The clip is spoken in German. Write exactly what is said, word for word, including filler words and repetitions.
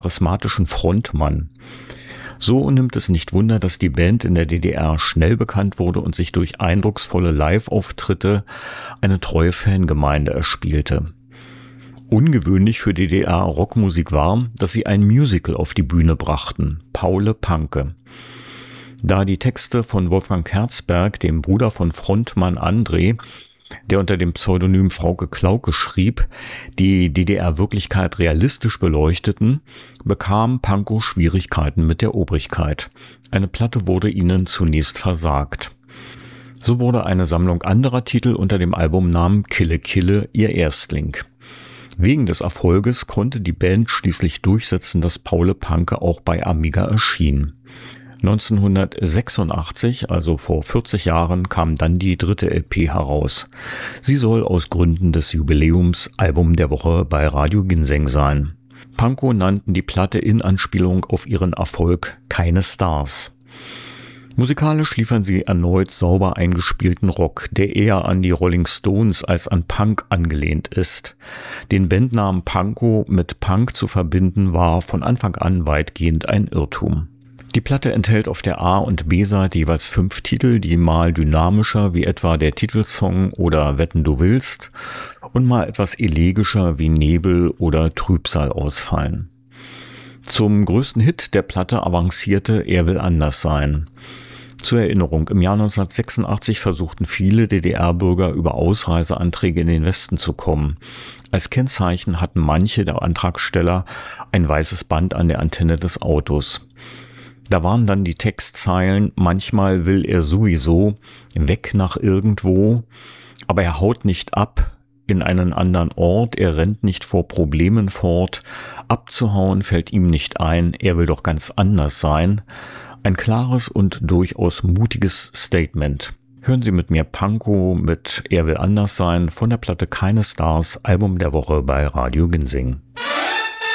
charismatischen Frontmann. So nimmt es nicht Wunder, dass die Band in der D D R schnell bekannt wurde und sich durch eindrucksvolle Live-Auftritte eine treue Fangemeinde erspielte. Ungewöhnlich für D D R-Rockmusik war, dass sie ein Musical auf die Bühne brachten, Paule Panke. Da die Texte von Wolfgang Herzberg, dem Bruder von Frontmann André, der unter dem Pseudonym Frauke Klauke schrieb, die D D R-Wirklichkeit realistisch beleuchteten, bekam Pankow Schwierigkeiten mit der Obrigkeit. Eine Platte wurde ihnen zunächst versagt. So wurde eine Sammlung anderer Titel unter dem Albumnamen Kille Kille ihr Erstling. Wegen des Erfolges konnte die Band schließlich durchsetzen, dass Paule Panke auch bei Amiga erschien. neunzehnhundertsechsundachtzig, also vor vierzig Jahren, kam dann die dritte L P heraus. Sie soll aus Gründen des Jubiläums Album der Woche bei Radio Ginseng sein. Pankow nannten die Platte in Anspielung auf ihren Erfolg Keine Stars. Musikalisch liefern sie erneut sauber eingespielten Rock, der eher an die Rolling Stones als an Punk angelehnt ist. Den Bandnamen Pankow mit Punk zu verbinden, war von Anfang an weitgehend ein Irrtum. Die Platte enthält auf der A- und B-Seite jeweils fünf Titel, die mal dynamischer wie etwa der Titelsong oder Wetten du willst und mal etwas elegischer wie Nebel oder Trübsal ausfallen. Zum größten Hit der Platte avancierte Er will anders sein. Zur Erinnerung, im Jahr neunzehnhundertsechsundachtzig versuchten viele D D R-Bürger über Ausreiseanträge in den Westen zu kommen. Als Kennzeichen hatten manche der Antragsteller ein weißes Band an der Antenne des Autos. Da waren dann die Textzeilen: Manchmal will er sowieso weg nach irgendwo, aber er haut nicht ab in einen anderen Ort, er rennt nicht vor Problemen fort, abzuhauen fällt ihm nicht ein, er will doch ganz anders sein. Ein klares und durchaus mutiges Statement. Hören Sie mit mir Pankow mit Er will anders sein von der Platte Keine Stars, Album der Woche bei Radio Ginseng.